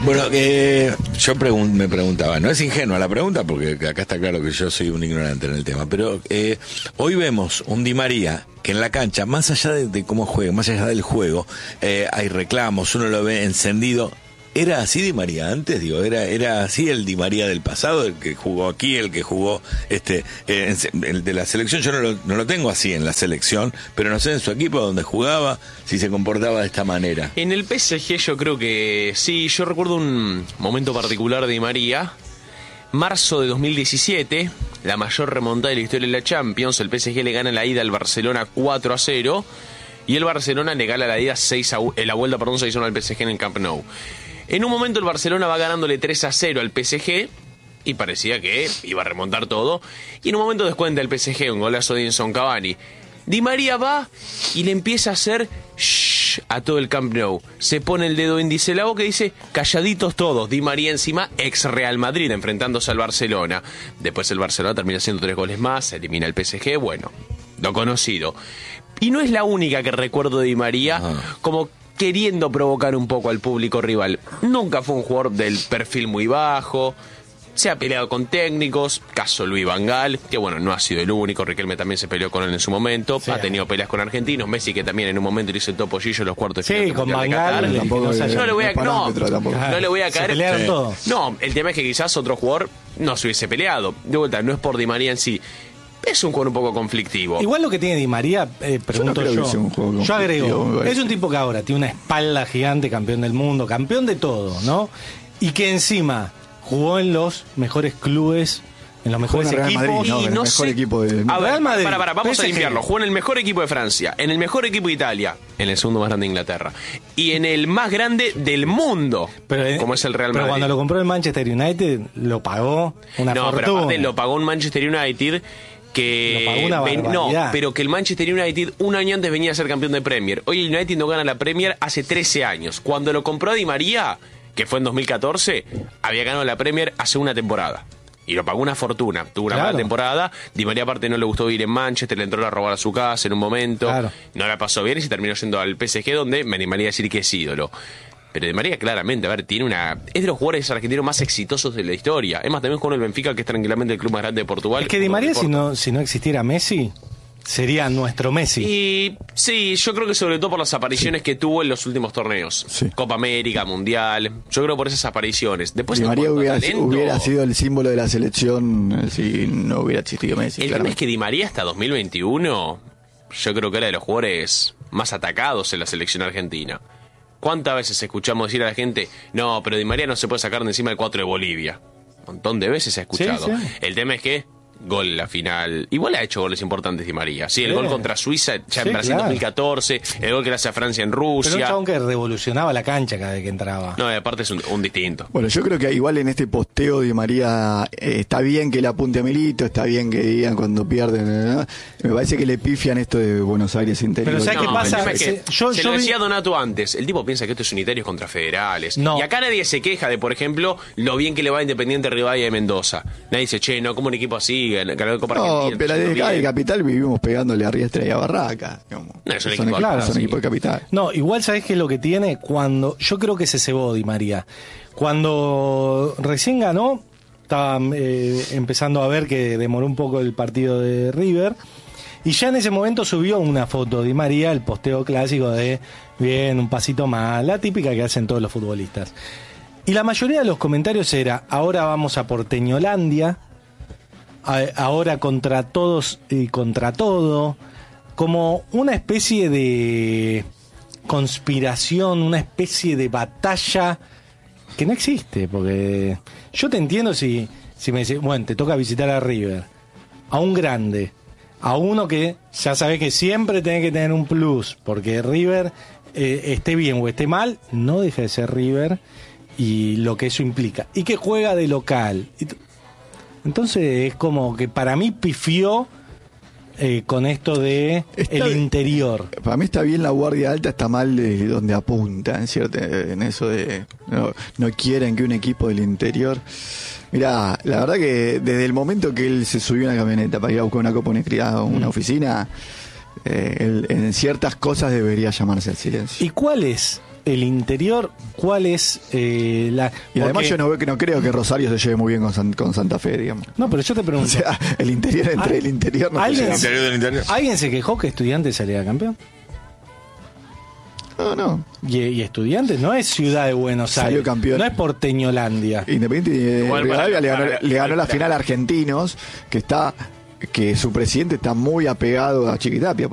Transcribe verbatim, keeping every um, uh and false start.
Bueno, eh, yo pregun- me preguntaba, no es ingenua la pregunta porque acá está claro que yo soy un ignorante en el tema, pero eh, hoy vemos un Di María que en la cancha, más allá de, de cómo juega, más allá del juego, eh, hay reclamos, uno lo ve encendido. ¿Era así Di María antes? Digo, ¿era era así el Di María del pasado, el que jugó aquí, el que jugó este eh, en, el de la selección? Yo no lo, no lo tengo así en la selección, pero no sé en su equipo donde jugaba, si se comportaba de esta manera. En el P S G yo creo que sí, yo recuerdo un momento particular de Di María. Marzo de dos mil diecisiete, la mayor remontada de la historia de la Champions, el P S G le gana la ida al Barcelona cuatro a cero y el Barcelona le gana la ida seis a uno, eh, la vuelta perdón, seis a uno al P S G en el Camp Nou. En un momento el Barcelona va ganándole tres a cero al P S G y parecía que iba a remontar todo. Y en un momento descuenta el P S G un golazo de Edinson Cavani. Di María va y le empieza a hacer shh a todo el Camp Nou. Se pone el dedo índice en la boca y dice calladitos todos. Di María encima, ex Real Madrid, enfrentándose al Barcelona. Después el Barcelona termina haciendo tres goles más, elimina el P S G, bueno, lo conocido. Y no es la única que recuerdo de Di María Ajá. como queriendo provocar un poco al público rival. Nunca fue un jugador del perfil muy bajo, se ha peleado con técnicos, caso Luis Van Gaal, que bueno, no ha sido el único, Riquelme también se peleó con él en su momento, sí, ha tenido peleas con argentinos, Messi que también en un momento le hizo el topollillo en los cuartos de final. Sí, con Van Gaal, no, no le voy a, no, no le voy a caer. Se pelearon sí. todos. No, el tema es que quizás otro jugador no se hubiese peleado. De vuelta, no es por Di María en sí. Es un jugador un poco conflictivo. Igual lo que tiene Di María, eh, pregunto yo. Yo, yo, yo agrego, es un tipo que ahora tiene una espalda gigante, campeón del mundo, campeón de todo, ¿no? Y que encima jugó en los mejores clubes, en los mejores equipos. Madrid, no, y en el no mejor sé, equipo de... A ver, Real Madrid, para, para, vamos P S G. a limpiarlo. Jugó en el mejor equipo de Francia, en el mejor equipo de Italia, en el segundo más grande de Inglaterra y en el más grande del mundo, pero, como es el Real Madrid. Pero cuando lo compró el Manchester United, lo pagó una no, fortuna. No, pero aparte lo pagó un Manchester United que ven, no, pero que el Manchester United un año antes venía a ser campeón de Premier. Hoy el United no gana la Premier hace trece años. Cuando lo compró Di María, que fue en dos mil catorce, había ganado la Premier hace una temporada. Y lo pagó una fortuna. Tuvo una claro. mala temporada. Di María aparte no le gustó vivir en Manchester, le entró a robar a su casa en un momento. Claro. No la pasó bien y se terminó yendo al P S G, donde me animaría a decir que es ídolo. Pero Di María claramente, a ver, tiene una... Es de los jugadores argentinos más exitosos de la historia. Es más, también jugó en el Benfica, que es tranquilamente el club más grande de Portugal. Es que Di María, si no, si no existiera Messi, sería nuestro Messi. Y sí, yo creo que sobre todo por las apariciones sí. que tuvo en los últimos torneos. Sí. Copa América, Mundial. Yo creo por esas apariciones. Después Di María hubiera, hubiera sido el símbolo de la selección si no hubiera existido Messi. El tema es que Di María hasta dos mil veintiuno, yo creo que era de los jugadores más atacados en la selección argentina. ¿Cuántas veces escuchamos decir a la gente, no, pero Di María no se puede sacar de encima el cuatro de Bolivia? Un montón de veces se ha escuchado. Sí, sí. El tema es que, gol en la final. Igual ha hecho goles importantes Di María. Sí, el sí. gol contra Suiza ya en sí, Brasil claro. dos mil catorce, el gol que le hace a Francia en Rusia. Pero un chabón que revolucionaba la cancha cada vez que entraba. No, aparte es un, un distinto. Bueno, yo creo que igual en este posteo Di María eh, está bien que le apunte a Milito, está bien que digan cuando pierden. ¿no? Me parece que le pifian esto de Buenos Aires Interior. Pero ¿sabes no, qué pasa? Es que yo, se yo lo decía vi... Donato antes. El tipo piensa que esto es unitarios contra federales. No. Y acá nadie se queja de, por ejemplo, lo bien que le va a Independiente Rivadavia de Mendoza. Nadie dice, che, no, como un equipo así, ganó el Copa No, pero de cada capital vivimos pegándole a Riestra y a Barraca. Como, no, es un son equipo, claro, sí. son equipo de capital. No, igual sabés qué es lo que tiene cuando... Yo creo que se cebó Di María. Cuando recién ganó, estaba eh, empezando a ver que demoró un poco el partido de River. Y ya en ese momento subió una foto de Di María, el posteo clásico de, bien, un pasito más, la típica que hacen todos los futbolistas. Y la mayoría de los comentarios era, ahora vamos a Porteñolandia, ahora contra todos y contra todo, como una especie de conspiración, una especie de batalla que no existe, porque yo te entiendo si, si me dices, bueno, te toca visitar a River, a un grande, a uno que ya sabes que siempre tenés que tener un plus, porque River, eh, esté bien o esté mal, no deja de ser River y lo que eso implica, y que juega de local. Entonces es como que para mí pifió eh, con esto de está el interior. Bien, para mí está bien la guardia alta, está mal de donde apunta, en cierto, en eso de no, no quieren que un equipo del interior. Mirá, la verdad que desde el momento que él se subió a una camioneta para ir a buscar una copa unidad o una mm. oficina, eh, él, en ciertas cosas debería llamarse al silencio. ¿Y cuál es el interior, ¿cuál es eh, la...? Y además porque- yo no, veo que no creo que Rosario se lleve muy bien con, San- con Santa Fe, digamos. No, pero yo te pregunto. O sea, el interior entre Ah, el interior no se ¿alguien- El lleva. interior del interior. ¿Alguien se quejó que Estudiantes salía campeón? No, no. Y, y Estudiantes no es Ciudad de Buenos Salió Aires, campeón. no es Porteñolandia. Independiente de Igual Rivadavia para- le ganó, para- le ganó la para- final a Argentinos, que está que su presidente está muy apegado a Chiquitapia.